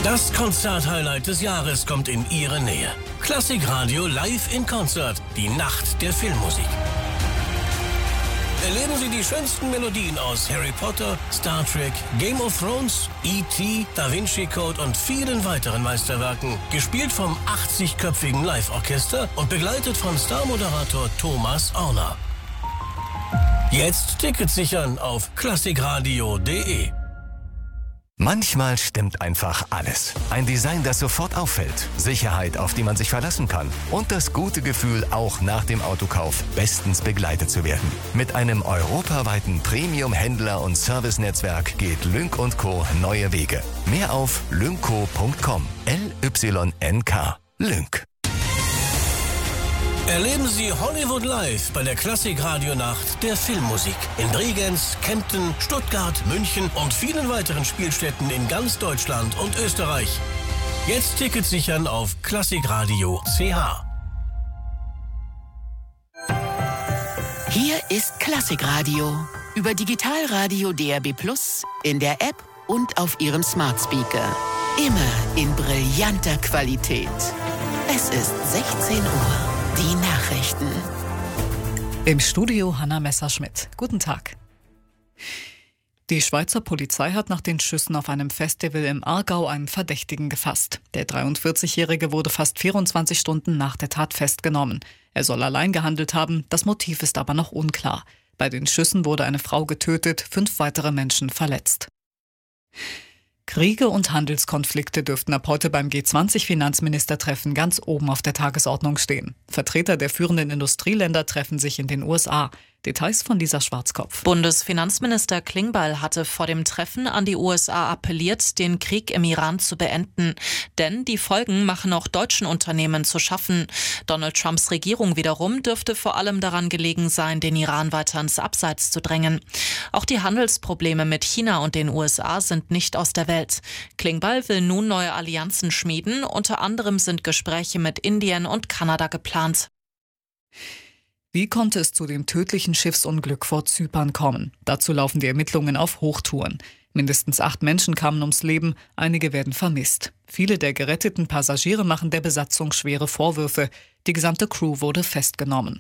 Das Konzert-Highlight des Jahres kommt in Ihre Nähe. Klassikradio live in Konzert, die Nacht der Filmmusik. Erleben Sie die schönsten Melodien aus Harry Potter, Star Trek, Game of Thrones, E.T., Da Vinci Code und vielen weiteren Meisterwerken. Gespielt vom 80-köpfigen Live-Orchester und begleitet von Star-Moderator Thomas Auner. Jetzt Tickets sichern auf klassikradio.de. Manchmal stimmt einfach alles. Ein Design, das sofort auffällt. Sicherheit, auf die man sich verlassen kann. Und das gute Gefühl, auch nach dem Autokauf bestens begleitet zu werden. Mit einem europaweiten Premium-Händler- und Servicenetzwerk geht Lynk & Co. neue Wege. Mehr auf lynco.com. LYNK. Lynk. Erleben Sie Hollywood live bei der Klassik-Radio-Nacht der Filmmusik in Bregenz, Kempten, Stuttgart, München und vielen weiteren Spielstätten in ganz Deutschland und Österreich. Jetzt Tickets sichern auf klassikradio.ch. Hier ist Klassikradio über Digitalradio DAB+, in der App und auf Ihrem Smart Speaker. Immer in brillanter Qualität. Es ist 16 Uhr. Die Nachrichten. Im Studio Hanna Messerschmidt. Guten Tag. Die Schweizer Polizei hat nach den Schüssen auf einem Festival im Aargau einen Verdächtigen gefasst. Der 43-Jährige wurde fast 24 Stunden nach der Tat festgenommen. Er soll allein gehandelt haben, das Motiv ist aber noch unklar. Bei den Schüssen wurde eine Frau getötet, 5 weitere Menschen verletzt. Kriege und Handelskonflikte dürften ab heute beim G20-Finanzministertreffen ganz oben auf der Tagesordnung stehen. Vertreter der führenden Industrieländer treffen sich in den USA. Details von Lisa Schwarzkopf. Bundesfinanzminister Klingbeil hatte vor dem Treffen an die USA appelliert, den Krieg im Iran zu beenden. Denn die Folgen machen auch deutschen Unternehmen zu schaffen. Donald Trumps Regierung wiederum dürfte vor allem daran gelegen sein, den Iran weiter ins Abseits zu drängen. Auch die Handelsprobleme mit China und den USA sind nicht aus der Welt. Klingbeil will nun neue Allianzen schmieden. Unter anderem sind Gespräche mit Indien und Kanada geplant. Wie konnte es zu dem tödlichen Schiffsunglück vor Zypern kommen? Dazu laufen die Ermittlungen auf Hochtouren. Mindestens 8 Menschen kamen ums Leben, einige werden vermisst. Viele der geretteten Passagiere machen der Besatzung schwere Vorwürfe. Die gesamte Crew wurde festgenommen.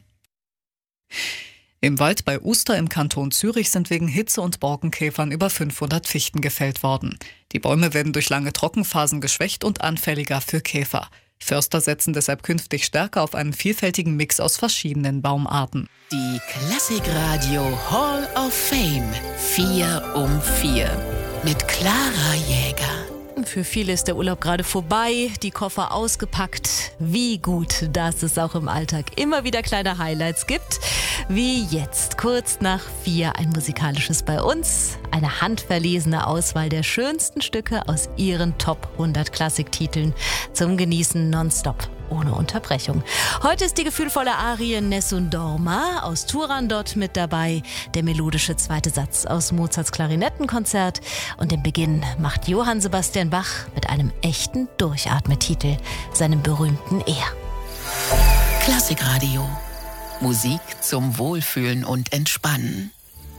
Im Wald bei Uster im Kanton Zürich sind wegen Hitze und Borkenkäfern über 500 Fichten gefällt worden. Die Bäume werden durch lange Trockenphasen geschwächt und anfälliger für Käfer. Förster setzen deshalb künftig stärker auf einen vielfältigen Mix aus verschiedenen Baumarten. Die Klassikradio Hall of Fame 4 um 4 mit Clara Jäger. Für viele ist der Urlaub gerade vorbei, die Koffer ausgepackt. Wie gut, dass es auch im Alltag immer wieder kleine Highlights gibt. Wie jetzt, kurz nach 4, ein musikalisches bei uns. Eine handverlesene Auswahl der schönsten Stücke aus ihren Top 100 Klassiktiteln zum Genießen nonstop, ohne Unterbrechung. Heute ist die gefühlvolle Arie Nessun Dorma aus Turandot mit dabei, der melodische zweite Satz aus Mozarts Klarinettenkonzert und den Beginn macht Johann Sebastian Bach mit einem echten Durchatmetitel, seinem berühmten Er. Klassikradio. Musik zum Wohlfühlen und Entspannen.